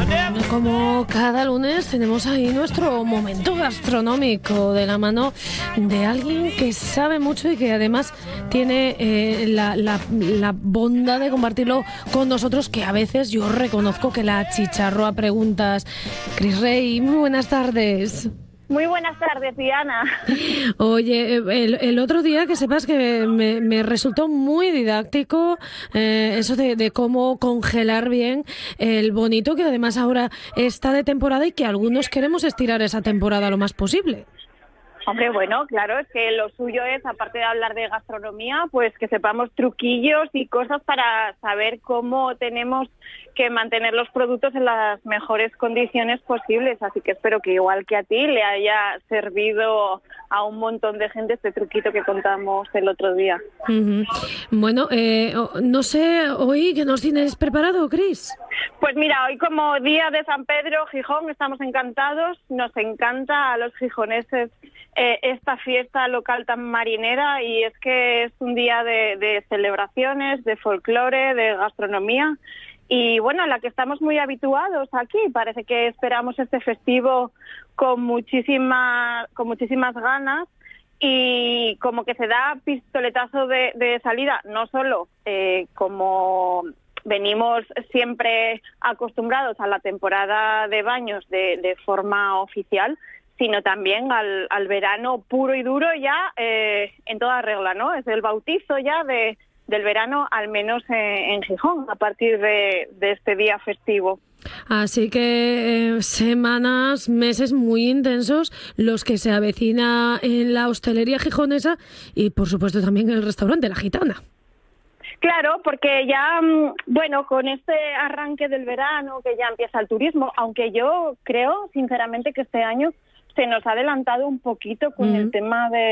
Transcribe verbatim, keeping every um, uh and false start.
Como cada lunes tenemos ahí nuestro momento gastronómico de la mano de alguien que sabe mucho y que además tiene eh, la, la, la bondad de compartirlo con nosotros, que a veces yo reconozco que la achicharro a preguntas. Cris Rey, muy buenas tardes. Muy buenas tardes, Diana. Oye, el, el otro día que sepas que me, me resultó muy didáctico eh, eso de, de cómo congelar bien el bonito, que además ahora está de temporada y que algunos queremos estirar esa temporada lo más posible. Hombre, bueno, claro, es que lo suyo es, aparte de hablar de gastronomía, pues que sepamos truquillos y cosas para saber cómo tenemos que mantener los productos en las mejores condiciones posibles. Así que espero que igual que a ti le haya servido a un montón de gente este truquito que contamos el otro día. Uh-huh. Bueno, eh, no sé, hoy, ¿qué nos tienes preparado, Cris? Pues mira, hoy como día de San Pedro, Gijón, estamos encantados, nos encanta a los gijoneses eh, esta fiesta local tan marinera, y es que es un día de, de celebraciones, de folclore, de gastronomía, y bueno, a la que estamos muy habituados aquí. Parece que esperamos este festivo con muchísima, con muchísimas ganas, y como que se da pistoletazo de, de salida, no solo eh, como venimos siempre acostumbrados a la temporada de baños de, de forma oficial, sino también al, al verano puro y duro ya eh, en toda regla, ¿no? Es el bautizo ya de, del verano, al menos en, en Gijón, a partir de, de este día festivo. Así que eh, semanas, meses muy intensos los que se avecina en la hostelería gijonesa y, por supuesto, también en el restaurante La Gitana. Claro, porque ya, bueno, con este arranque del verano, que ya empieza el turismo, aunque yo creo, sinceramente, que este año se nos ha adelantado un poquito con mm. el tema de